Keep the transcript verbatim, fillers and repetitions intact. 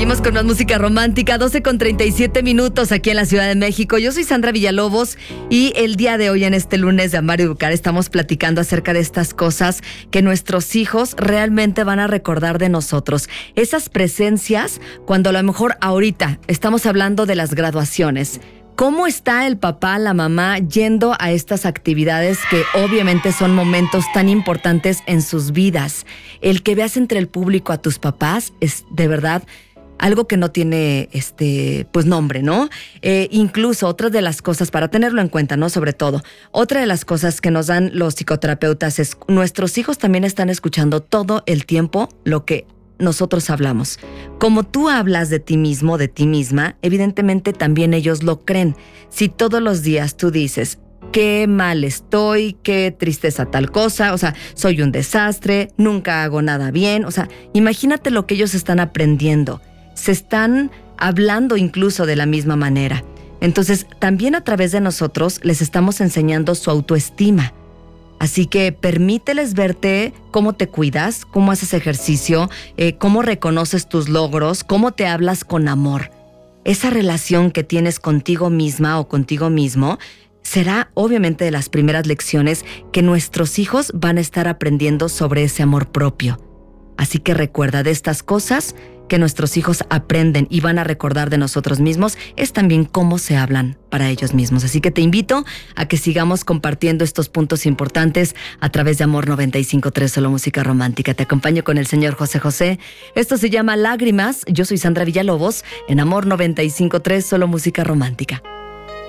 Seguimos con más música romántica, doce con treinta y siete minutos aquí en la Ciudad de México. Yo soy Sandra Villalobos y el día de hoy, en este lunes de Amar y Educar, estamos platicando acerca de estas cosas que nuestros hijos realmente van a recordar de nosotros. Esas presencias cuando a lo mejor ahorita estamos hablando de las graduaciones. ¿Cómo está el papá, la mamá yendo a estas actividades que obviamente son momentos tan importantes en sus vidas? El que veas entre el público a tus papás es de verdad algo que no tiene este pues nombre, ¿no? Eh, incluso otra de las cosas, para tenerlo en cuenta, ¿no? Sobre todo, otra de las cosas que nos dan los psicoterapeutas es nuestros hijos también están escuchando todo el tiempo lo que nosotros hablamos. Como tú hablas de ti mismo, de ti misma, evidentemente también ellos lo creen. Si todos los días tú dices, qué mal estoy, qué tristeza tal cosa, o sea, soy un desastre, nunca hago nada bien, o sea, imagínate lo que ellos están aprendiendo. Se están hablando incluso de la misma manera. Entonces, también a través de nosotros les estamos enseñando su autoestima. Así que permíteles verte cómo te cuidas, cómo haces ejercicio, eh, cómo reconoces tus logros, cómo te hablas con amor. Esa relación que tienes contigo misma o contigo mismo será obviamente de las primeras lecciones que nuestros hijos van a estar aprendiendo sobre ese amor propio. Así que recuerda, de estas cosas que nuestros hijos aprenden y van a recordar de nosotros mismos, es también cómo se hablan para ellos mismos. Así que te invito a que sigamos compartiendo estos puntos importantes a través de Amor noventa y cinco punto tres, solo música romántica. Te acompaño con el señor José José. Esto se llama Lágrimas. Yo soy Sandra Villalobos en Amor noventa y cinco punto tres, solo música romántica.